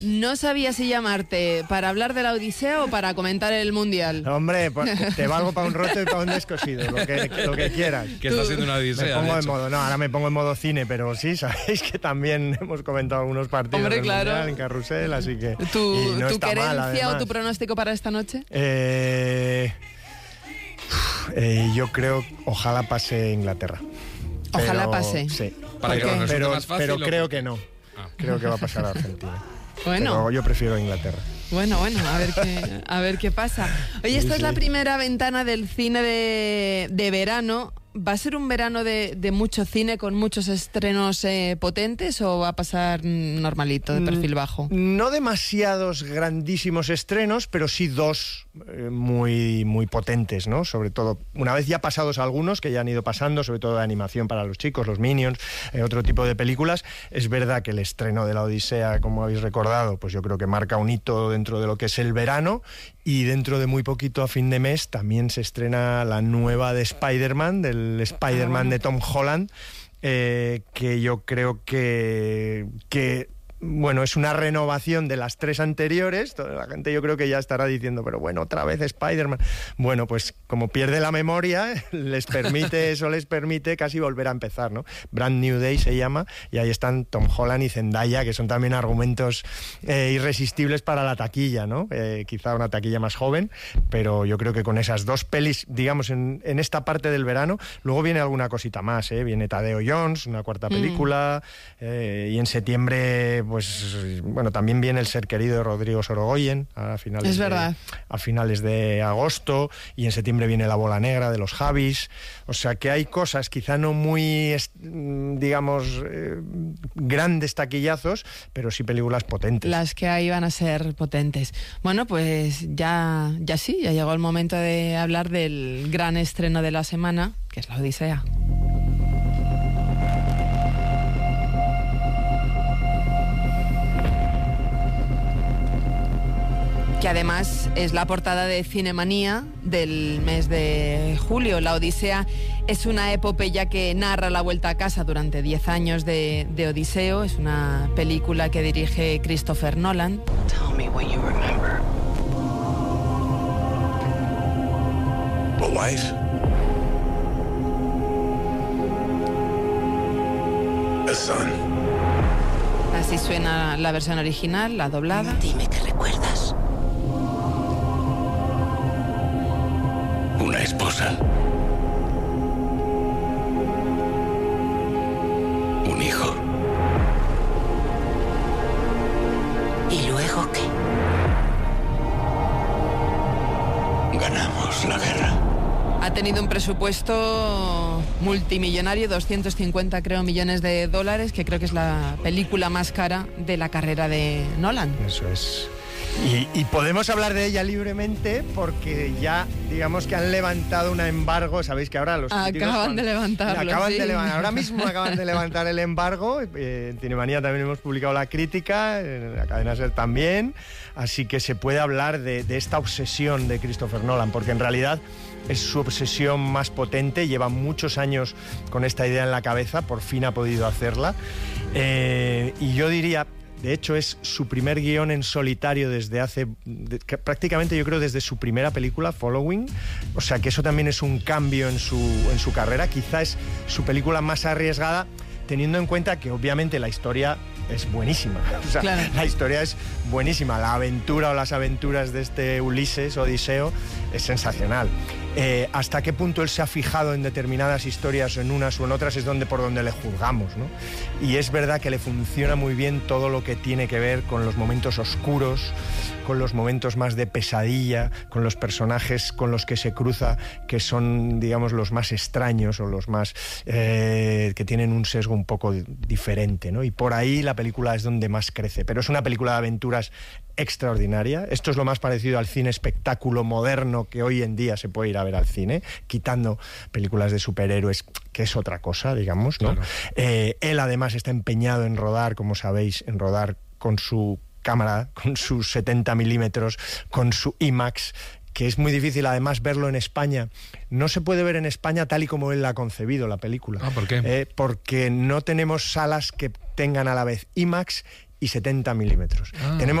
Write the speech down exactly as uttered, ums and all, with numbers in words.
No sabía si llamarte para hablar de la Odisea o para comentar el Mundial. Hombre, pues, te valgo para un roto y para un descosido, lo que, lo que quieras. Que está siendo una Odisea. Me pongo de en modo, no, ahora me pongo en modo cine, pero sí, sabéis que también hemos comentado algunos partidos Hombre, del claro. Mundial en Carrusel, así que... ¿Tu, y no tu está querencia mal, además. o tu pronóstico para esta noche? Eh, eh, yo creo, ojalá pase Inglaterra. Ojalá Pero, pase. Sí. Para que ¿Por qué? nos resulte Pero, más fácil, pero ¿o? creo que no. Ah. Creo que va a pasar a Argentina. Bueno. Pero yo prefiero Inglaterra. Bueno, bueno, a ver qué, a ver qué pasa. Oye, esta Sí, es la sí. primera ventana del cine de, de verano. ¿Va a ser un verano de, de mucho cine con muchos estrenos eh, potentes o va a pasar mm, normalito, de perfil bajo? No demasiados grandísimos estrenos, pero sí dos eh, muy, muy potentes, ¿no? Sobre todo, una vez ya pasados algunos, que ya han ido pasando, sobre todo de animación para los chicos, los Minions, eh, otro tipo de películas. Es verdad que el estreno de La Odisea, como habéis recordado, pues yo creo que marca un hito dentro de lo que es el verano, y dentro de muy poquito, a fin de mes, también se estrena la nueva de Spider-Man, del Spider-Man Ah, bueno. de Tom Holland, eh, que yo creo que... que bueno, es una renovación de las tres anteriores. Toda la gente yo creo que ya estará diciendo, pero bueno, otra vez Spider-Man. Bueno, pues como pierde la memoria, les permite, eso les permite casi volver a empezar, ¿no? Brand New Day se llama, y ahí están Tom Holland y Zendaya, que son también argumentos eh, irresistibles para la taquilla, ¿no? Eh, quizá una taquilla más joven, pero yo creo que con esas dos pelis, digamos, en, en esta parte del verano, luego viene alguna cosita más, ¿eh? Viene Tadeo Jones, una cuarta película, mm. eh, y en septiembre... pues bueno, también viene El ser querido de Rodrigo Sorogoyen a finales, Es verdad. de, a finales de agosto, y en septiembre viene La bola negra de los Javis. O sea que hay cosas quizá no muy, digamos, eh, grandes taquillazos, pero sí películas potentes. Las que hay van a ser potentes. Bueno, pues ya, ya sí, ya llegó el momento de hablar del gran estreno de la semana, que es La Odisea. Que además es la portada de Cinemanía del mes de julio. La Odisea es una epopeya que narra la vuelta a casa durante diez años de, de Odiseo. Es una película que dirige Christopher Nolan. Tell me what you remember. A wife. A son. Así suena la versión original, la doblada. Dime qué recuerdas. Una esposa. Un hijo. ¿Y luego qué? Ganamos la guerra. Ha tenido un presupuesto multimillonario, doscientos cincuenta creo millones de dólares, que creo que es la película más cara de la carrera de Nolan. Eso es. Y, y podemos hablar de ella libremente porque ya, digamos que han levantado un embargo. Sabéis que ahora los críticos Acaban cuando- de levantarlo, acaban sí. de levantar, ahora mismo acaban de levantar el embargo. Eh, en Cinemanía también hemos publicado la crítica, en la cadena SER también. Así que se puede hablar de, de esta obsesión de Christopher Nolan, porque en realidad es su obsesión más potente. Lleva muchos años con esta idea en la cabeza, por fin ha podido hacerla. Eh, y yo diría... De hecho, es su primer guión en solitario desde hace... De, que prácticamente yo creo desde su primera película, Following. O sea que eso también es un cambio en su, en su carrera. Quizá es su película más arriesgada, teniendo en cuenta que obviamente la historia es buenísima. O sea, Claro. la historia es buenísima. La aventura o las aventuras de este Ulises, Odiseo, es sensacional. Eh, hasta qué punto él se ha fijado en determinadas historias, en unas o en otras, es donde por donde le juzgamos, ¿no? Y es verdad que le funciona muy bien todo lo que tiene que ver con los momentos oscuros, con los momentos más de pesadilla, con los personajes con los que se cruza, que son, digamos, los más extraños o los más eh, que tienen un sesgo un poco diferente, ¿no? Y por ahí la película es donde más crece. Pero es una película de aventuras extraordinaria. Esto es lo más parecido al cine espectáculo moderno que hoy en día se puede ir a ver al cine, quitando películas de superhéroes, que es otra cosa, digamos, ¿no? Claro. Eh, él además está empeñado en rodar, como sabéis, en rodar con su cámara, con sus setenta milímetros, con su IMAX, que es muy difícil además verlo en España. No se puede ver en España tal y como él la ha concebido, la película. Ah, ¿por qué? Eh, porque no tenemos salas que tengan a la vez IMAX y setenta milímetros. Ah. Tenemos